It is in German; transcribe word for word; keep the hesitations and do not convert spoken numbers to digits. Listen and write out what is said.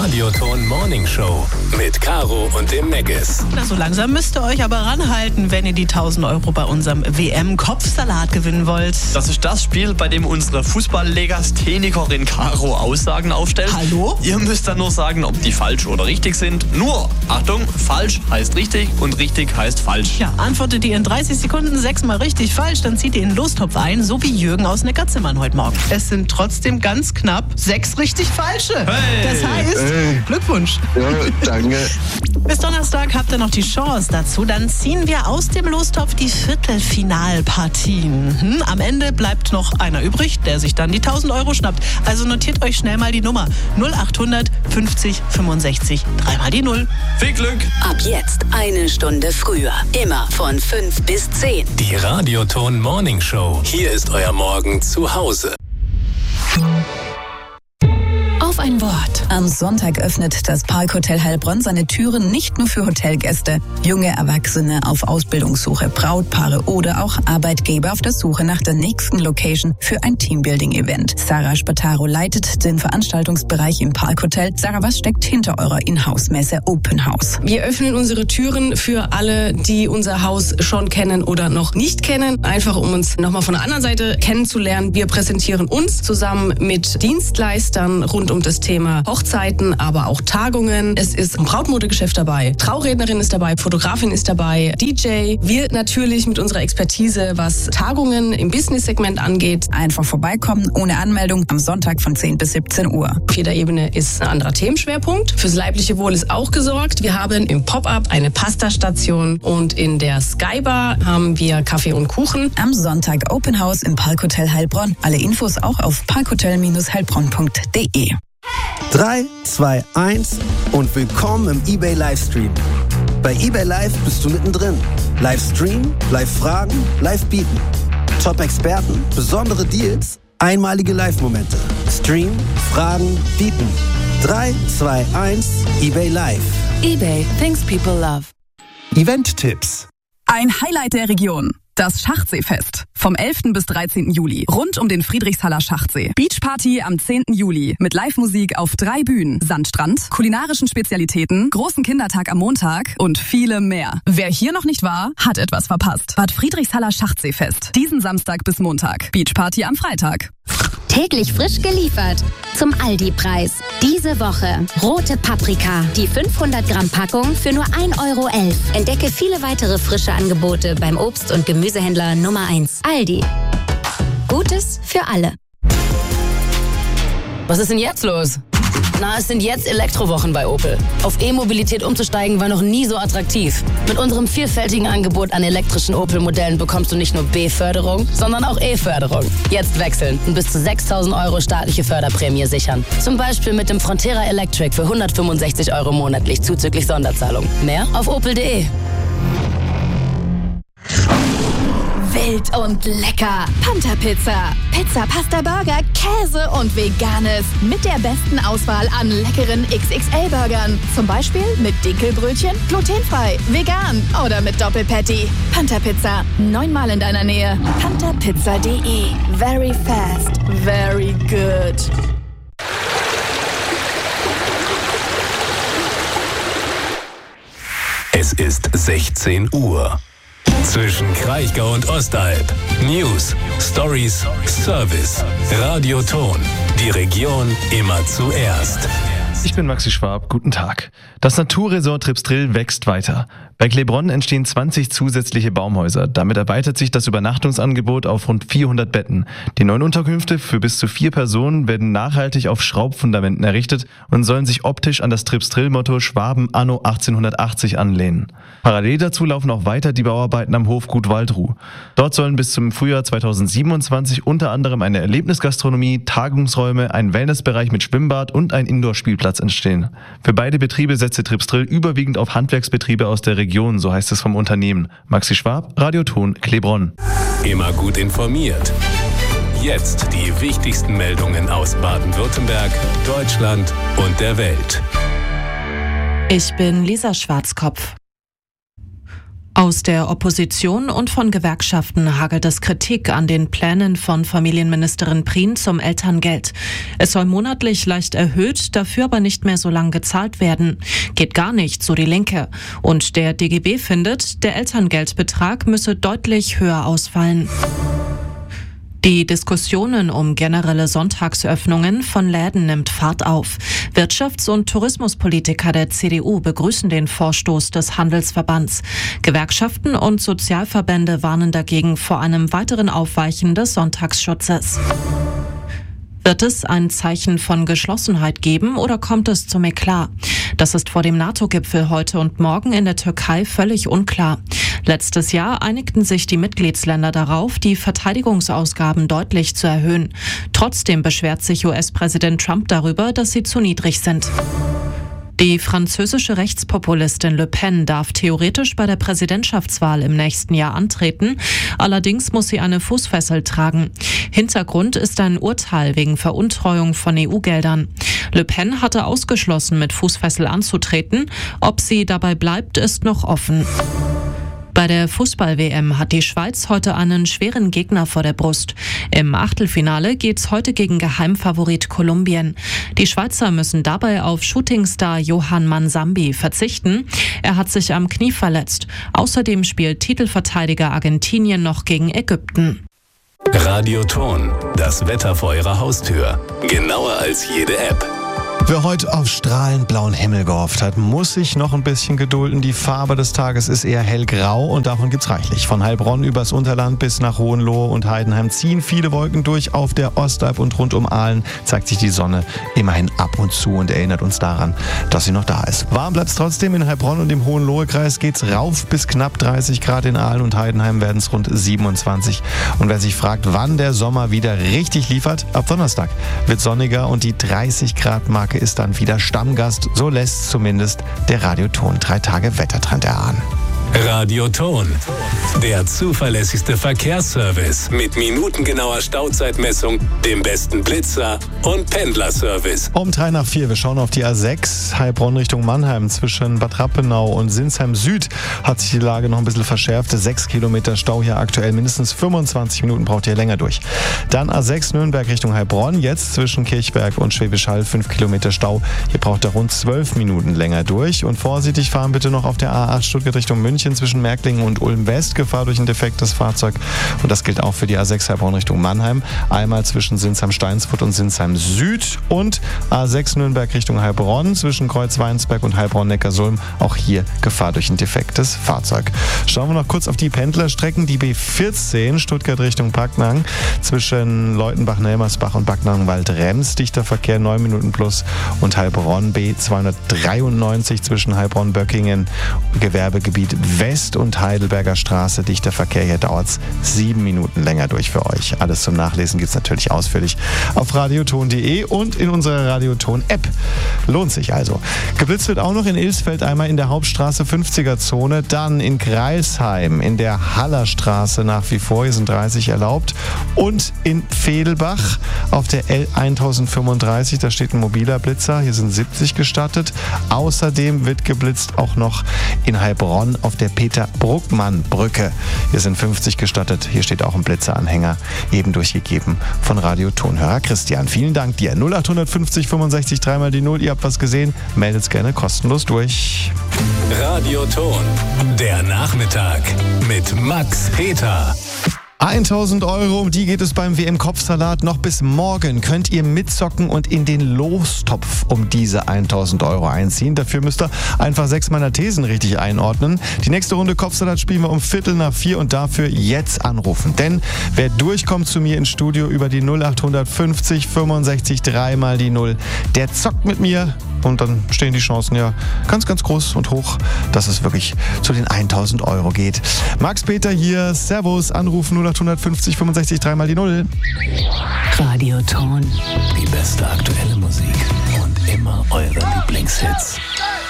Radioton Morning Show mit Caro und dem Meggis. Na, so langsam müsst ihr euch aber ranhalten, wenn ihr die tausend Euro bei unserem W M-Kopfsalat gewinnen wollt. Das ist das Spiel, bei dem unsere Fußball-Legasthenikerin Caro Aussagen aufstellt. Hallo? Ihr müsst dann nur sagen, ob die falsch oder richtig sind. Nur, Achtung, falsch heißt richtig und richtig heißt falsch. Ja, antwortet ihr in dreißig Sekunden sechsmal richtig falsch, dann zieht ihr in den Lostopf ein, so wie Jürgen aus Neckarzimmern heute Morgen. Es sind trotzdem ganz knapp sechs richtig falsche. Hey. Das heißt, Hey. Glückwunsch. Ja, danke. Bis Donnerstag habt ihr noch die Chance dazu. Dann ziehen wir aus dem Lostopf die Viertelfinalpartien. Hm, am Ende bleibt noch einer übrig, der sich dann die tausend Euro schnappt. Also notiert euch schnell mal die Nummer null achthundert fünfzig fünfundsechzig, dreimal die Null. Viel Glück! Ab jetzt eine Stunde früher. Immer von fünf bis zehn. Die Radioton Morning Show. Hier ist euer Morgen zu Hause. Auf ein Wort. Am Sonntag öffnet das Parkhotel Heilbronn seine Türen nicht nur für Hotelgäste, junge Erwachsene auf Ausbildungssuche, Brautpaare oder auch Arbeitgeber auf der Suche nach der nächsten Location für ein Teambuilding-Event. Sarah Spataro leitet den Veranstaltungsbereich im Parkhotel. Sarah, was steckt hinter eurer Inhouse-Messe Open House? Wir öffnen unsere Türen für alle, die unser Haus schon kennen oder noch nicht kennen, einfach um uns nochmal von der anderen Seite kennenzulernen. Wir präsentieren uns zusammen mit Dienstleistern rund um das Thema Hochzeiten, aber auch Tagungen. Es ist ein Brautmodegeschäft dabei, Traurednerin ist dabei, Fotografin ist dabei, D J. Wir natürlich mit unserer Expertise, was Tagungen im Business-Segment angeht. Einfach vorbeikommen, ohne Anmeldung, am Sonntag von zehn bis siebzehn Uhr. Auf jeder Ebene ist ein anderer Themenschwerpunkt. Fürs leibliche Wohl ist auch gesorgt. Wir haben im Pop-Up eine Pasta-Station und in der Skybar haben wir Kaffee und Kuchen. Am Sonntag Open House im Parkhotel Heilbronn. Alle Infos auch auf parkhotel heilbronn punkt de. drei, zwei, eins und willkommen im eBay Livestream. Bei eBay Live bist du mittendrin. Livestream, Live-Fragen, Live-Bieten. Top-Experten, besondere Deals, einmalige Live-Momente. Stream, Fragen, Bieten. drei, zwei, eins, eBay Live. eBay, things people love. Event-Tipps. Ein Highlight der Region. Das Schachtsee-Fest. Vom elften bis dreizehnten Juli. Rund um den Friedrichshaller Schachtsee. Beachparty am zehnten Juli. Mit Live-Musik auf drei Bühnen. Sandstrand, kulinarischen Spezialitäten, großen Kindertag am Montag und viele mehr. Wer hier noch nicht war, hat etwas verpasst. Bad Friedrichshaller Schachtsee-Fest. Diesen Samstag bis Montag. Beachparty am Freitag. Täglich frisch geliefert. Zum Aldi-Preis. Diese Woche rote Paprika. Die fünfhundert Gramm Packung für nur ein Euro elf. Entdecke viele weitere frische Angebote beim Obst- und Gemüsehändler Nummer eins. Aldi. Gutes für alle. Was ist denn jetzt los? Na, es sind jetzt Elektrowochen bei Opel. Auf E-Mobilität umzusteigen war noch nie so attraktiv. Mit unserem vielfältigen Angebot an elektrischen Opel-Modellen bekommst du nicht nur B-Förderung, sondern auch E-Förderung. Jetzt wechseln und bis zu sechstausend Euro staatliche Förderprämie sichern. Zum Beispiel mit dem Frontera Electric für hundertfünfundsechzig Euro monatlich zuzüglich Sonderzahlung. Mehr auf opel punkt de. Wild und lecker. Panther Pizza. Pizza, Pasta, Burger, Käse und Veganes. Mit der besten Auswahl an leckeren X X L-Burgern. Zum Beispiel mit Dinkelbrötchen, glutenfrei, vegan oder mit Doppelpatty. Panther Pizza. Neunmal in deiner Nähe. panther pizza punkt de. Very fast. Very good. Es ist sechzehn Uhr. Zwischen Kraichgau und Ostalb. News, Stories, Service. Radioton. Die Region immer zuerst. Ich bin Maxi Schwab, guten Tag. Das Naturresort Tripstrill wächst weiter. Bei Klebronn entstehen zwanzig zusätzliche Baumhäuser. Damit erweitert sich das Übernachtungsangebot auf rund vierhundert Betten. Die neuen Unterkünfte für bis zu vier Personen werden nachhaltig auf Schraubfundamenten errichtet und sollen sich optisch an das Tripstrill-Motto Schwaben anno achtzehnhundertachtzig anlehnen. Parallel dazu laufen auch weiter die Bauarbeiten am Hofgut Waldruh. Dort sollen bis zum Frühjahr zweitausendsiebenundzwanzig unter anderem eine Erlebnisgastronomie, Tagungsräume, ein Wellnessbereich mit Schwimmbad und ein Indoor-Spielplatz entstehen. Für beide Betriebe setzt Tripstrill überwiegend auf Handwerksbetriebe aus der Region, so heißt es vom Unternehmen. Maxi Schwab, Radioton, Klebronn. Immer gut informiert. Jetzt die wichtigsten Meldungen aus Baden-Württemberg, Deutschland und der Welt. Ich bin Lisa Schwarzkopf. Aus der Opposition und von Gewerkschaften hagelt es Kritik an den Plänen von Familienministerin Prien zum Elterngeld. Es soll monatlich leicht erhöht, dafür aber nicht mehr so lang gezahlt werden. Geht gar nicht, so die Linke. Und der D G B findet, der Elterngeldbetrag müsse deutlich höher ausfallen. Die Diskussionen um generelle Sonntagsöffnungen von Läden nimmt Fahrt auf. Wirtschafts- und Tourismuspolitiker der C D U begrüßen den Vorstoß des Handelsverbands. Gewerkschaften und Sozialverbände warnen dagegen vor einem weiteren Aufweichen des Sonntagsschutzes. Wird es ein Zeichen von Geschlossenheit geben oder kommt es zum Eklat? Das ist vor dem NATO-Gipfel heute und morgen in der Türkei völlig unklar. Letztes Jahr einigten sich die Mitgliedsländer darauf, die Verteidigungsausgaben deutlich zu erhöhen. Trotzdem beschwert sich U S-Präsident Trump darüber, dass sie zu niedrig sind. Die französische Rechtspopulistin Le Pen darf theoretisch bei der Präsidentschaftswahl im nächsten Jahr antreten. Allerdings muss sie eine Fußfessel tragen. Hintergrund ist ein Urteil wegen Veruntreuung von E U-Geldern. Le Pen hatte ausgeschlossen, mit Fußfessel anzutreten. Ob sie dabei bleibt, ist noch offen. Bei der Fußball-W M hat die Schweiz heute einen schweren Gegner vor der Brust. Im Achtelfinale geht's heute gegen Geheimfavorit Kolumbien. Die Schweizer müssen dabei auf Shootingstar Johann Mansambi verzichten. Er hat sich am Knie verletzt. Außerdem spielt Titelverteidiger Argentinien noch gegen Ägypten. Radioton, das Wetter vor Ihrer Haustür. Genauer als jede App. Wer heute auf strahlend blauen Himmel gehofft hat, muss sich noch ein bisschen gedulden. Die Farbe des Tages ist eher hellgrau und davon gibt's reichlich. Von Heilbronn übers Unterland bis nach Hohenlohe und Heidenheim ziehen viele Wolken durch. Auf der Ostalb und rund um Aalen zeigt sich die Sonne immerhin ab und zu und erinnert uns daran, dass sie noch da ist. Warm bleibt's trotzdem. In Heilbronn und im Hohenlohe-Kreis geht's rauf bis knapp dreißig Grad. In Aalen und Heidenheim werden es rund siebenundzwanzig. Und wer sich fragt, wann der Sommer wieder richtig liefert, ab Donnerstag wird sonniger und die dreißig Grad Marke ist dann wieder Stammgast. So lässt zumindest der Radioton drei Tage Wettertrend erahnen. Radioton, der zuverlässigste Verkehrsservice mit minutengenauer Stauzeitmessung, dem besten Blitzer und Pendlerservice. Um drei nach vier, wir schauen auf die A sechs, Heilbronn Richtung Mannheim. Zwischen Bad Rappenau und Sinsheim Süd hat sich die Lage noch ein bisschen verschärft. Sechs Kilometer Stau hier aktuell, mindestens fünfundzwanzig Minuten braucht ihr länger durch. Dann A sechs Nürnberg Richtung Heilbronn, jetzt zwischen Kirchberg und Schwäbisch Hall fünf Kilometer Stau. Hier braucht ihr rund zwölf Minuten länger durch. Und vorsichtig fahren bitte noch auf der A acht Stuttgart Richtung München zwischen Märklingen und Ulm West, Gefahr durch ein defektes Fahrzeug. Und das gilt auch für die A sechs Heilbronn Richtung Mannheim. Einmal zwischen Sinsheim-Steinsfurt und Sinsheim Süd und A sechs Nürnberg Richtung Heilbronn zwischen Kreuz-Weinsberg und Heilbronn-Neckarsulm. Auch hier Gefahr durch ein defektes Fahrzeug. Schauen wir noch kurz auf die Pendlerstrecken. Die B vierzehn Stuttgart Richtung Backnang zwischen Leutenbach-Nelmersbach und Backnang-Wald-Rems. Dichter Verkehr neun Minuten plus. Und Heilbronn B zweihundertdreiundneunzig zwischen Heilbronn-Böckingen, Gewerbegebiet West und Heidelberger Straße. Dichter Verkehr, hier dauert es sieben Minuten länger durch für euch. Alles zum Nachlesen gibt es natürlich ausführlich auf radioton punkt de und in unserer Radioton-App. Lohnt sich also. Geblitzt wird auch noch in Ilsfeld einmal in der Hauptstraße fünfziger-Zone, dann in Greilsheim in der Hallerstraße nach wie vor, hier sind dreißig erlaubt, und in Vedelbach auf der L tausendfünfunddreißig, da steht ein mobiler Blitzer, hier sind siebzig gestattet. Außerdem wird geblitzt auch noch in Heilbronn auf der Peter-Bruckmann-Brücke. Hier sind fünfzig gestattet. Hier steht auch ein Blitzeranhänger, eben durchgegeben von Radiotonhörer Christian. Vielen Dank dir. null acht fünfzig fünfundsechzig dreimal die null. Ihr habt was gesehen? Meldet es gerne kostenlos durch. Radioton, der Nachmittag mit Max Peter. tausend Euro, um die geht es beim W M-Kopfsalat. Noch bis morgen könnt ihr mitzocken und in den Lostopf um diese tausend Euro einziehen. Dafür müsst ihr einfach sechs meiner Thesen richtig einordnen. Die nächste Runde Kopfsalat spielen wir um Viertel nach vier und dafür jetzt anrufen. Denn wer durchkommt zu mir ins Studio über die null acht fünfzig fünfundsechzig dreimal die null, der zockt mit mir. Und dann stehen die Chancen ja ganz, ganz groß und hoch, dass es wirklich zu den tausend Euro geht. Max Peter hier, Servus, anrufen null acht fünfzig fünfundsechzig dreimal die null. Radioton. Die beste aktuelle Musik und immer eure Lieblingshits.